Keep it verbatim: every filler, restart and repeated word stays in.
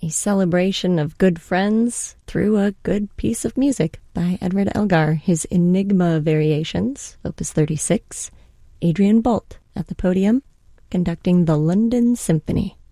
a celebration of good friends through a good piece of music by Edward Elgar, his Enigma Variations, Opus thirty-six, Adrian Boult at the podium, conducting the London Symphony.